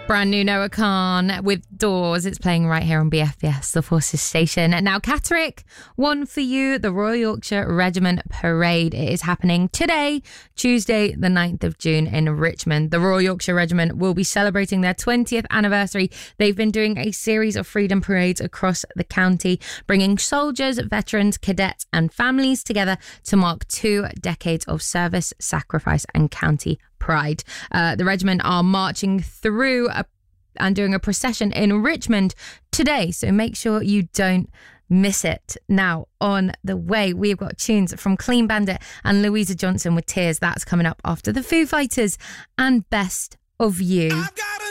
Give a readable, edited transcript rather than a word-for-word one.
Brand new Noah Khan with Doors. It's playing right here on BFBS, the Forces station. And now, Catterick, one for you, the Royal Yorkshire Regiment Parade. It is happening today, Tuesday, the 9th of June in Richmond. The Royal Yorkshire Regiment will be celebrating their 20th anniversary. They've been doing a series of freedom parades across the county, bringing soldiers, veterans, cadets and families together to mark 2 decades of service, sacrifice and county pride. The regiment are marching through and doing a procession in Richmond today, so make sure you don't miss it. Now, on the way, we've got tunes from Clean Bandit and Louisa Johnson with Tears. That's coming up after the Foo Fighters and Best of You.